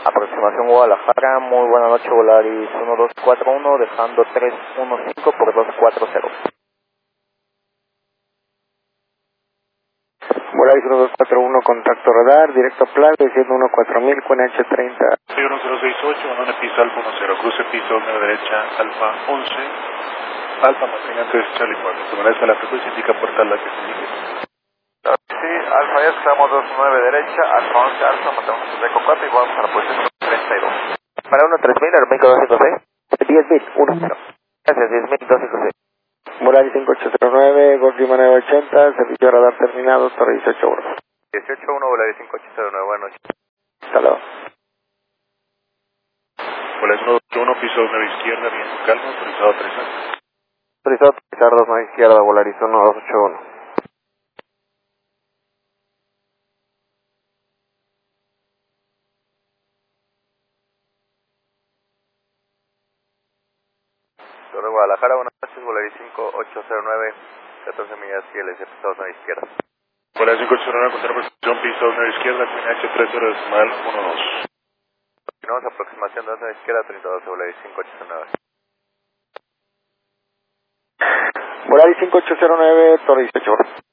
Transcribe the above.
Aproximación Guadalajara, muy buena noche, Volaris 1241, dejando 315 por 240. Volaris 1241, contacto radar, directo a Plaza, diciendo 14000, QNH30. 1068, Bandone piso Alfa 10, cruce piso 9 derecha, Alfa 11, Alfa mantenga 3 Charlie 4, permanece a la frecuencia, indica portal la que se indique. Sí, Alfa ya estamos 29 derecha, Alfa 11, Alfa, matamos el Eco 4 y vamos a la posición 32. Para 13000, aeromédico 256. 10.000, 10. Gracias, 10.256. Volaris 5809, Golf Lima 980, servicio radar terminado, Torre 18 euros. 18-1, Volaris 5809, buenas noches. Hasta luego. Volaris 121, piso 9 izquierda, bien calma, autorizado 3 años. Autorizado pisar 29 izquierda, Volaris 1281. Torre Guadalajara, buenas noches, Volaris 5809, 14 millas GLS, pisados 9 izquierda. Volaris 5809, contra posición, piso 9 izquierda, QNH 30 Continuamos aproximación 2 izquierda, 32, Volaris 5809. Volaris 5809, Torre 18 euros.